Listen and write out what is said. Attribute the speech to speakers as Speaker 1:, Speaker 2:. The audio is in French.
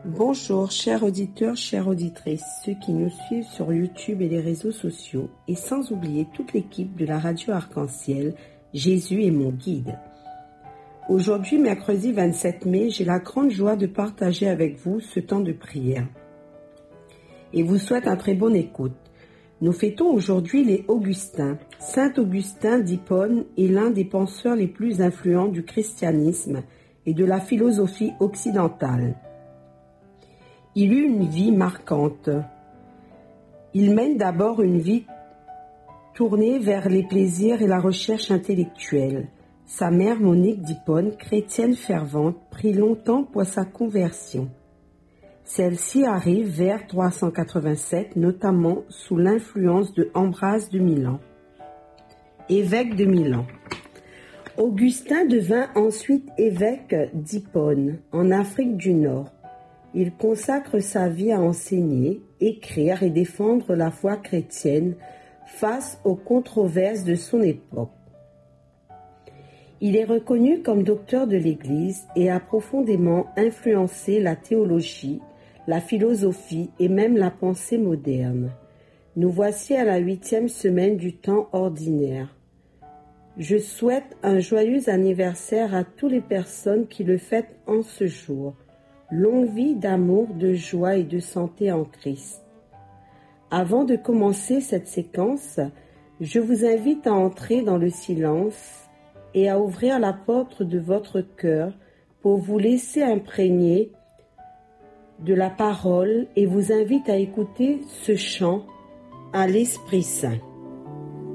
Speaker 1: Bonjour, chers auditeurs, chères auditrices, ceux qui nous suivent sur YouTube et les réseaux sociaux, et sans oublier toute l'équipe de la radio Arc-en-Ciel, Jésus est mon guide. Aujourd'hui, mercredi 27 mai, j'ai la grande joie de partager avec vous ce temps de prière. Et vous souhaite un très bonne écoute. Nous fêtons aujourd'hui les Augustins. Saint Augustin d'Hippone est l'un des penseurs les plus influents du christianisme et de la philosophie occidentale. Il eut une vie marquante. Il mène d'abord une vie tournée vers les plaisirs et la recherche intellectuelle. Sa mère, Monique d'Hippone, chrétienne fervente, prit longtemps pour sa conversion. Celle-ci arrive vers 387, notamment sous l'influence de Ambroise de Milan, évêque de Milan. Augustin devint ensuite évêque d'Hippone, en Afrique du Nord. Il consacre sa vie à enseigner, écrire et défendre la foi chrétienne face aux controverses de son époque. Il est reconnu comme docteur de l'Église et a profondément influencé la théologie, la philosophie et même la pensée moderne. Nous voici à la 8e semaine du temps ordinaire. Je souhaite un joyeux anniversaire à toutes les personnes qui le fêtent en ce jour. Longue vie d'amour, de joie et de santé en Christ. Avant de commencer cette séquence, je vous invite à entrer dans le silence et à ouvrir la porte de votre cœur pour vous laisser imprégner de la parole et vous invite à écouter ce chant à l'Esprit Saint.